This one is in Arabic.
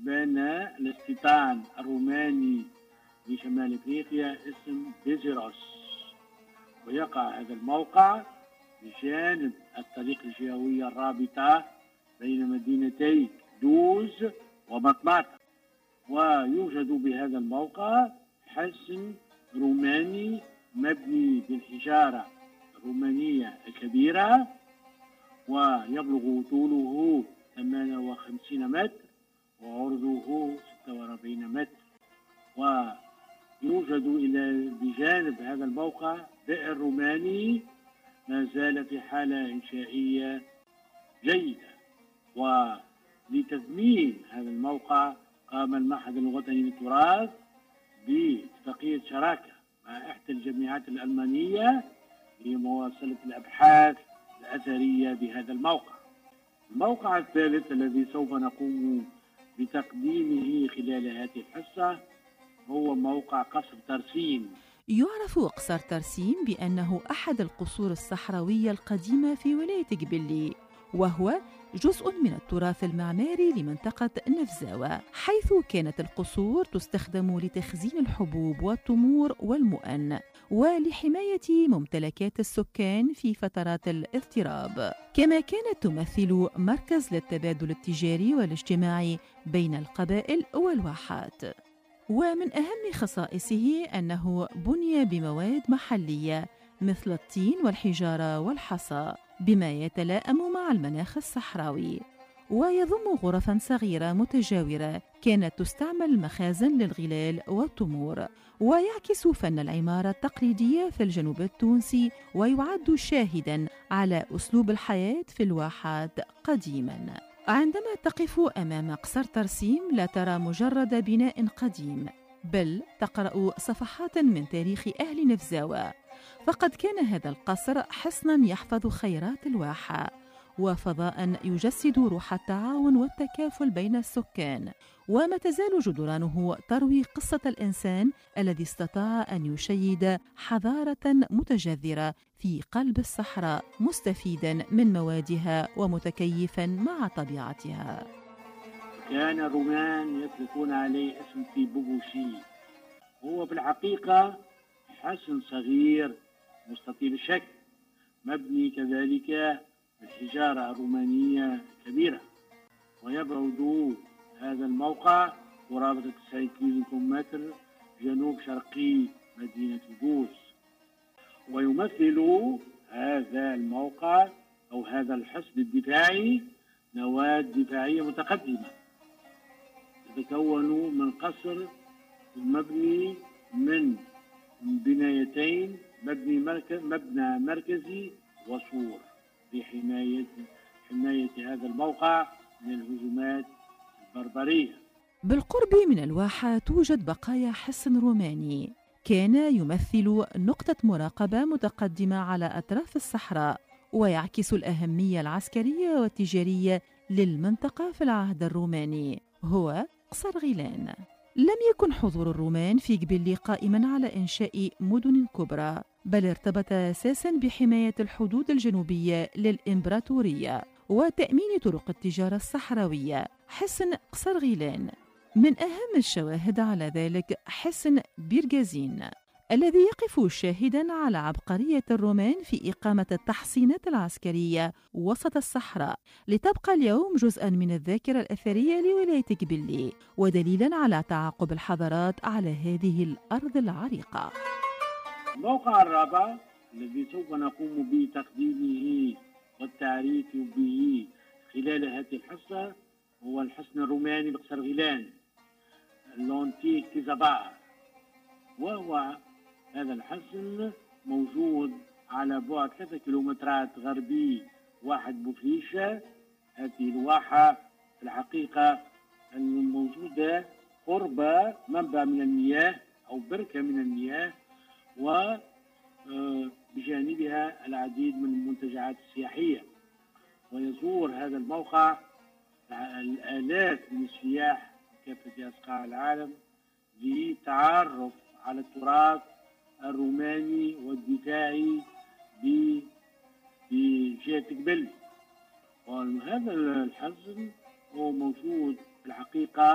بين الاستيطان الروماني لشمال أفريقيا اسم بيزيروس. ويقع هذا الموقع بجانب الطريق الجوية الرابطة بين مدينتي دوز ومطماطة. ويوجد بهذا الموقع حصن روماني مبني بالحجارة الرومانية الكبيرة، ويبلغ طوله 58 متر وعرضه 46 متر. ويوجد بجانب هذا الموقع بئر روماني ما زال في حالة إنشائية جيدة. ولتثمين هذا الموقع قام المعهد الوطني للتراث باتفاقية شراكة مع إحدى الجامعات الألمانية لمواصلة الأبحاث الأثرية بهذا الموقع. الموقع الثالث الذي سوف نقوم بتقديمه خلال هذه الحصة هو موقع قصر ترسيم. يعرف قصر ترسيم بأنه أحد القصور الصحراوية القديمة في ولاية قبلي، وهو جزء من التراث المعماري لمنطقة نفزاوة، حيث كانت القصور تستخدم لتخزين الحبوب والتمور والمؤن ولحماية ممتلكات السكان في فترات الاضطراب، كما كانت تمثل مركز للتبادل التجاري والاجتماعي بين القبائل والواحات. ومن أهم خصائصه أنه بني بمواد محلية مثل الطين والحجارة والحصى، بما يتلائم مع المناخ الصحراوي، ويضم غرفاً صغيرة متجاورة كانت تستعمل مخازن للغلال والتمور، ويعكس فن العمارة التقليدية في الجنوب التونسي، ويعد شاهداً على أسلوب الحياة في الواحات قديماً. عندما تقف أمام قصر ترسيم لا ترى مجرد بناء قديم، بل تقرأ صفحات من تاريخ أهل نفزاوة، فقد كان هذا القصر حصناً يحفظ خيرات الواحة، وفضاءً يجسد روح التعاون والتكافل بين السكان، وما تزال جدرانه تروي قصة الإنسان الذي استطاع أن يشيد حضارة متجذرة في قلب الصحراء، مستفيداً من موادها ومتكيفاً مع طبيعتها. كان الرومان يطلقون عليه اسم في بوبوشي. هو في الحقيقة حصن صغير مستطيل الشكل مبني كذلك بالحجارة الرومانية الكبيرة، ويبعد هذا الموقع قرابة 90 كيلومتر جنوب شرقي مدينة دوز. ويمثل هذا الموقع أو هذا الحصن الدفاعي نواة دفاعية متقدمة تتكون من قصر مبني من بنايتين، مبنى مركزي وسور لحماية هذا الموقع من الهجمات البربرية. بالقرب من الواحة توجد بقايا حصن روماني كان يمثل نقطة مراقبة متقدمة على أطراف الصحراء، ويعكس الأهمية العسكرية والتجارية للمنطقة في العهد الروماني، هو قصر غيلان. لم يكن حضور الرومان في قبلي قائماً على إنشاء مدن كبرى، بل ارتبط أساساً بحماية الحدود الجنوبية للإمبراطورية وتأمين طرق التجارة الصحراوية. حصن قصر غيلان من أهم الشواهد على ذلك حصن بيرغازين، الذي يقف شاهداً على عبقرية الرومان في إقامة التحصينات العسكرية وسط الصحراء، لتبقى اليوم جزءاً من الذاكرة الأثرية لولاية قبلي، ودليلاً على تعاقب الحضارات على هذه الأرض العريقة. الموقع الرابع الذي سوف نقوم بتقديمه والتعريف به خلال هذه الحصة هو الحصن الروماني بقصر غيلان لونتيك تيزابار. وهو هذا الحصن موجود على بعد 3 كيلومترات غربي واحة بوفليشة. هذه الواحة في الحقيقة الموجودة قرب منبع من المياه أو بركة من المياه، وبجانبها العديد من المنتجعات السياحية. ويزور هذا الموقع الآلاف من السياح كافة أصقاع العالم للتعرف على التراث الروماني والدفاعي بجهة قبلي. وهذا الحصن هو موجود في الحقيقة